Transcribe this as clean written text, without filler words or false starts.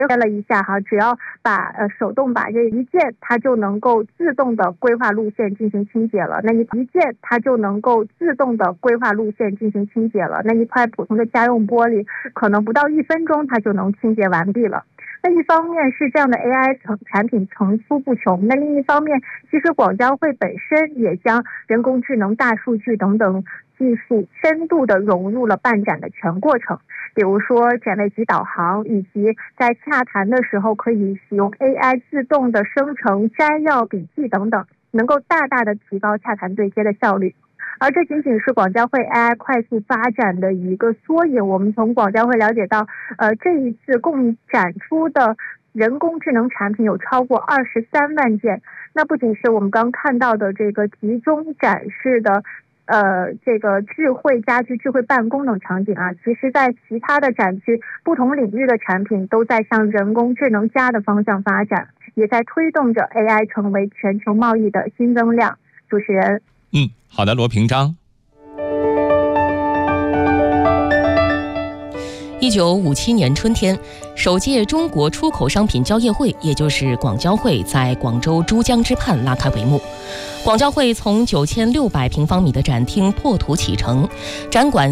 了一下哈，只要把手动把这一键，它就能够自动的规划路线进行清洁了。那一键它就能够自动的规划路线进行清洁了。那一块普通的家用玻璃，可能不到1分钟它就能清洁完毕了。那一方面是这样的 AI 产品层出不穷，那另一方面，其实广交会本身也将人工智能、大数据等等技术深度的融入了办展的全过程。比如说展位及导航，以及在洽谈的时候可以使用 AI 自动的生成摘要、笔记等等，能够大大的提高洽谈对接的效率。而这仅仅是广交会 AI 快速发展的一个缩影。我们从广交会了解到，这一次共展出的人工智能产品有超过23万件。那不仅是我们刚看到的这个集中展示的这个智慧家居、智慧办公等场景啊，其实在其他的展区，不同领域的产品都在向人工智能加的方向发展，也在推动着 AI 成为全球贸易的新增量。主持人。 好的，罗平章。 1957年春天，首届中国出口商品交易会，也就是广交会，在广州珠江之畔拉开帷幕。广交会从9600平方米的展厅破土启程，展馆